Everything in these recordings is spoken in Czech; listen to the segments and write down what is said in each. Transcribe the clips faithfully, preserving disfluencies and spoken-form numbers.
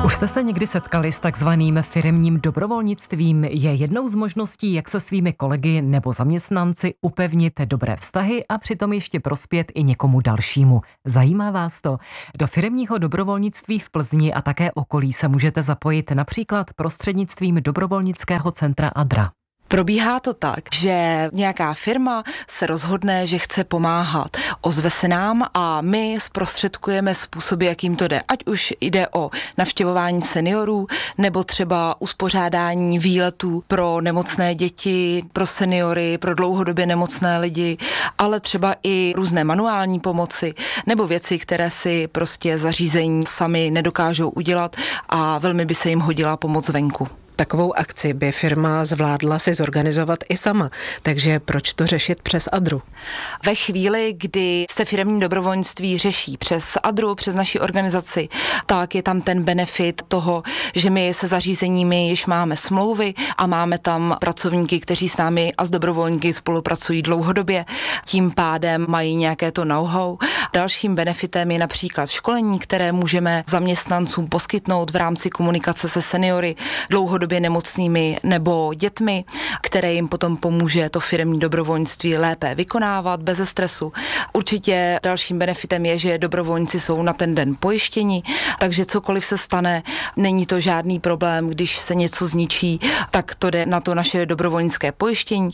Už jste se někdy setkali s takzvaným firemním dobrovolnictvím? Je jednou z možností, jak se svými kolegy nebo zaměstnanci upevnit dobré vztahy a přitom ještě prospět i někomu dalšímu. Zajímá vás to? Do firemního dobrovolnictví v Plzni a také okolí se můžete zapojit například prostřednictvím dobrovolnického centra Adra. Probíhá to tak, že nějaká firma se rozhodne, že chce pomáhat. Ozve se nám a my zprostředkujeme způsoby, jakým to jde. Ať už jde o navštěvování seniorů, nebo třeba uspořádání výletů pro nemocné děti, pro seniory, pro dlouhodobě nemocné lidi, ale třeba i různé manuální pomoci, nebo věci, které si prostě zařízení sami nedokážou udělat a velmi by se jim hodila pomoc venku. Takovou akci by firma zvládla si zorganizovat i sama, takže proč to řešit přes Adru? Ve chvíli, kdy se firemní dobrovolnictví řeší přes Adru, přes naši organizaci, tak je tam ten benefit toho, že my se zařízeními již máme smlouvy a máme tam pracovníky, kteří s námi a s dobrovolníky spolupracují dlouhodobě, tím pádem mají nějaké to know-how. Dalším benefitem je například školení, které můžeme zaměstnancům poskytnout v rámci komunikace se seniory, dlouhodobě nemocnými nebo dětmi, které jim potom pomůže to firemní dobrovolnictví lépe vykonávat bez stresu. Určitě dalším benefitem je, že dobrovolníci jsou na ten den pojištěni, takže cokoliv se stane, není to žádný problém, když se něco zničí, tak to jde na to naše dobrovolnické pojištění.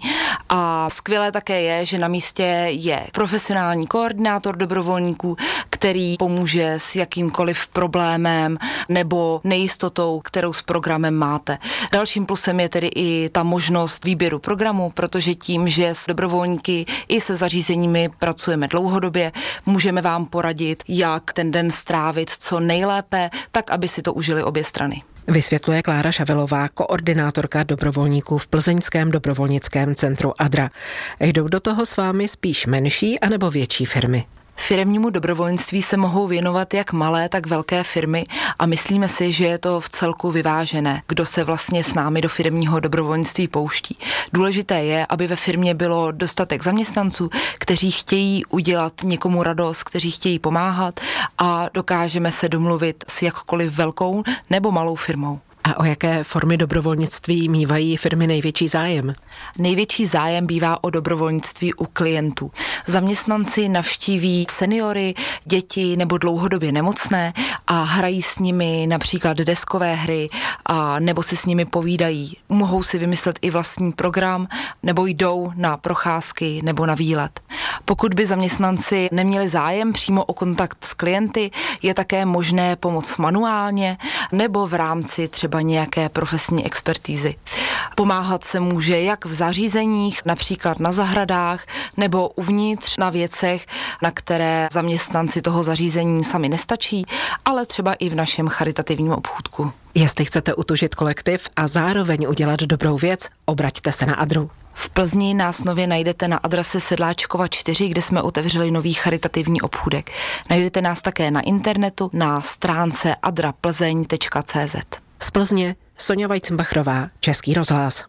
A skvělé také je, že na místě je profesionální koordinátor dobrovolníků, který pomůže s jakýmkoliv problémem nebo nejistotou, kterou s programem máte. Dalším plusem je tedy i ta možnost výběru programu, protože tím, že s dobrovolníky i se zařízeními pracujeme dlouhodobě, můžeme vám poradit, jak ten den strávit co nejlépe, tak aby si to užili obě strany. Vysvětluje Klára Šavelová, koordinátorka dobrovolníků v plzeňském dobrovolnickém centru Adra. Jdou do toho s vámi spíš menší anebo větší firmy? Firemnímu dobrovolnictví se mohou věnovat jak malé, tak velké firmy a myslíme si, že je to v celku vyvážené, kdo se vlastně s námi do firemního dobrovolnictví pouští. Důležité je, aby ve firmě bylo dostatek zaměstnanců, kteří chtějí udělat někomu radost, kteří chtějí pomáhat a dokážeme se domluvit s jakkoliv velkou nebo malou firmou. A o jaké formy dobrovolnictví mívají firmy největší zájem? Největší zájem bývá o dobrovolnictví u klientů. Zaměstnanci navštíví seniory, děti nebo dlouhodobě nemocné a hrají s nimi například deskové hry a nebo si s nimi povídají. Mohou si vymyslet i vlastní program nebo jdou na procházky nebo na výlet. Pokud by zaměstnanci neměli zájem přímo o kontakt s klienty, je také možné pomoct manuálně nebo v rámci třeba nějaké profesní expertízy. Pomáhat se může jak v zařízeních, například na zahradách, nebo uvnitř na věcech, na které zaměstnanci toho zařízení sami nestačí, ale třeba i v našem charitativním obchůdku. Jestli chcete utužit kolektiv a zároveň udělat dobrou věc, obraťte se na Adru. V Plzni nás nově najdete na adrese Sedláčkova čtyři, kde jsme otevřeli nový charitativní obchůdek. Najdete nás také na internetu na stránce adra plzeň tečka cé zet. Z Plzně Sonja Vajcembachrová, Český rozhlas.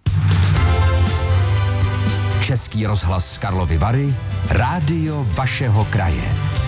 Český rozhlas z Karlovy Vary, rádio vašeho kraje.